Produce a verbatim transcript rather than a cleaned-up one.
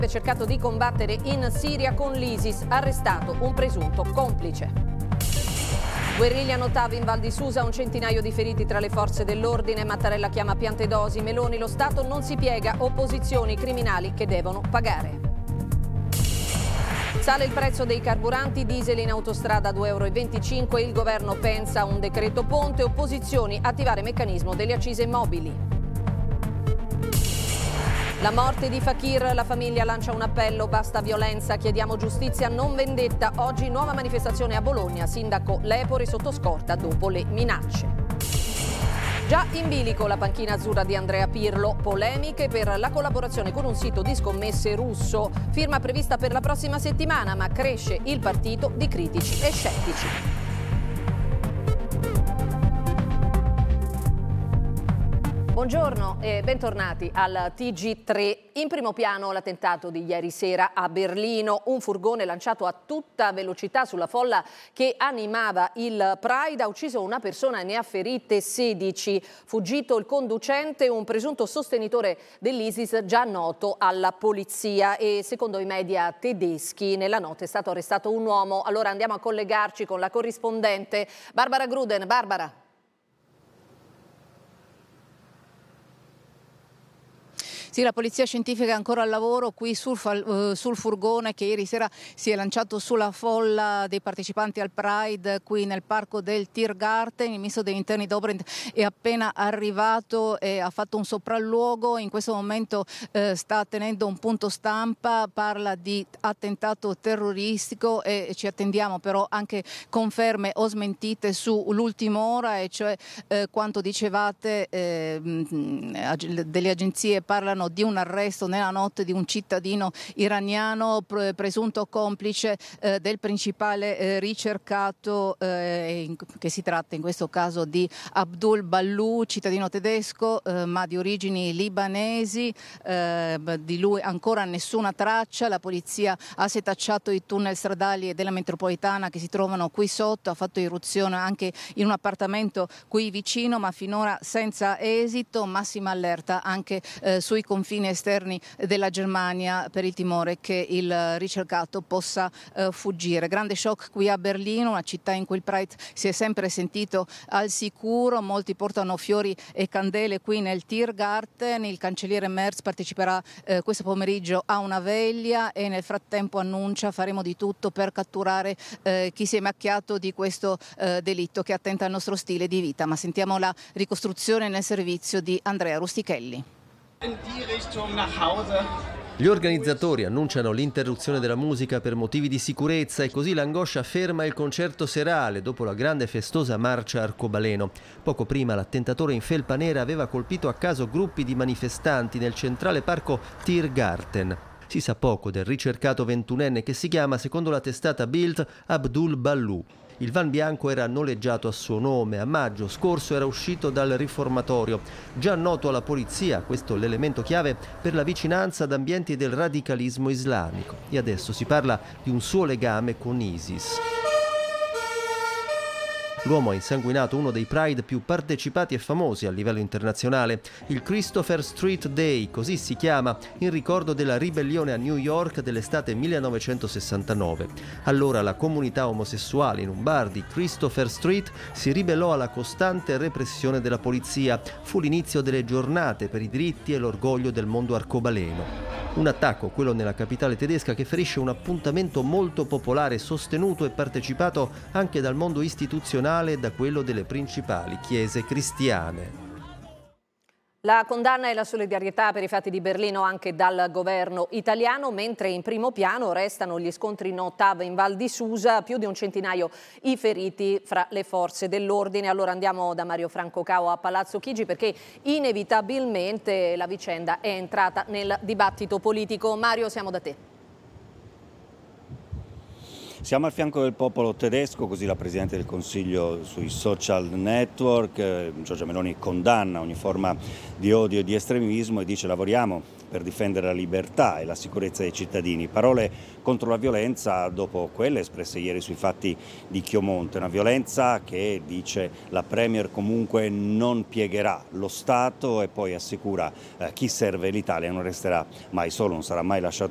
Cercato di combattere in Siria con l'ISIS, arrestato un presunto complice. Guerriglia Notav in Val di Susa, un centinaio di feriti tra le forze dell'ordine. Mattarella chiama Piantedosi, Meloni, lo Stato non si piega, opposizioni, criminali che devono pagare. Sale il prezzo dei carburanti, diesel in autostrada a due euro e venticinque, il governo pensa a un decreto ponte, opposizioni attivare meccanismo delle accise mobili. La morte di Fakir, la famiglia lancia un appello, basta violenza, chiediamo giustizia, non vendetta. Oggi nuova manifestazione a Bologna, sindaco Lepori sotto scorta dopo le minacce. Già in bilico la panchina azzurra di Andrea Pirlo, polemiche per la collaborazione con un sito di scommesse russo, firma prevista per la prossima settimana, ma cresce il partito di critici e scettici. Buongiorno e bentornati al T G tre. In primo piano l'attentato di ieri sera a Berlino, un furgone lanciato a tutta velocità sulla folla che animava il Pride ha ucciso una persona e ne ha ferite sedici. Fuggito il conducente, un presunto sostenitore dell'ISIS già noto alla polizia e secondo i media tedeschi nella notte è stato arrestato un uomo. Allora andiamo a collegarci con la corrispondente Barbara Gruden. Barbara. Sì, la polizia scientifica è ancora al lavoro qui sul, uh, sul furgone che ieri sera si è lanciato sulla folla dei partecipanti al Pride qui nel parco del Tiergarten. Il ministro degli interni Dobrindt è appena arrivato e ha fatto un sopralluogo. In questo momento eh, sta tenendo un punto stampa, parla di attentato terroristico e ci attendiamo però anche conferme o smentite sull'ultima ora, e cioè eh, quanto dicevate eh, delle agenzie parlano di un arresto nella notte di un cittadino iraniano pre- presunto complice eh, del principale eh, ricercato eh, in, che si tratta in questo caso di Abdul Ballu, cittadino tedesco eh, ma di origini libanesi. Eh, di lui ancora nessuna traccia. La polizia ha setacciato i tunnel stradali della metropolitana che si trovano qui sotto, ha fatto irruzione anche in un appartamento qui vicino, ma finora senza esito. Massima allerta anche eh, sui confini esterni della Germania per il timore che il ricercato possa eh, fuggire. Grande shock qui a Berlino, una città in cui il Pride si è sempre sentito al sicuro. Molti portano fiori e candele qui nel Tiergarten. Il cancelliere Merz parteciperà eh, questo pomeriggio a una veglia e nel frattempo annuncia: faremo di tutto per catturare eh, chi si è macchiato di questo eh, delitto che attenta al nostro stile di vita. Ma sentiamo la ricostruzione nel servizio di Andrea Rustichelli. Gli organizzatori annunciano l'interruzione della musica per motivi di sicurezza e così l'angoscia ferma il concerto serale dopo la grande festosa marcia arcobaleno. Poco prima l'attentatore in felpa nera aveva colpito a caso gruppi di manifestanti nel centrale parco Tiergarten. Si sa poco del ricercato ventunenne che si chiama, secondo la testata Bild, Abdul Ballu. Il van bianco era noleggiato a suo nome. A maggio scorso era uscito dal riformatorio. Già noto alla polizia, questo l'elemento chiave per la vicinanza ad ambienti del radicalismo islamico. E adesso si parla di un suo legame con ISIS. L'uomo ha insanguinato uno dei Pride più partecipati e famosi a livello internazionale, il Christopher Street Day, così si chiama, in ricordo della ribellione a New York dell'estate millenovecentosessantanove. Allora la comunità omosessuale in un bar di Christopher Street si ribellò alla costante repressione della polizia. Fu l'inizio delle giornate per i diritti e l'orgoglio del mondo arcobaleno. Un attacco, quello nella capitale tedesca, che ferisce un appuntamento molto popolare, sostenuto e partecipato anche dal mondo istituzionale e da quello delle principali chiese cristiane. La condanna e la solidarietà per i fatti di Berlino anche dal governo italiano, mentre in primo piano restano gli scontri Notav in Val di Susa, più di un centinaio i feriti fra le forze dell'ordine. Allora andiamo da Mario Franco Cao a Palazzo Chigi perché inevitabilmente la vicenda è entrata nel dibattito politico. Mario, siamo da te. Siamo al fianco del popolo tedesco, così la Presidente del Consiglio sui social network. eh, Giorgia Meloni condanna ogni forma di odio e di estremismo e dice: lavoriamo per difendere la libertà e la sicurezza dei cittadini. Parole contro la violenza dopo quelle espresse ieri sui fatti di Chiomonte, una violenza che, dice la Premier, comunque non piegherà lo Stato, e poi assicura eh, chi serve l'Italia non resterà mai solo, non sarà mai lasciato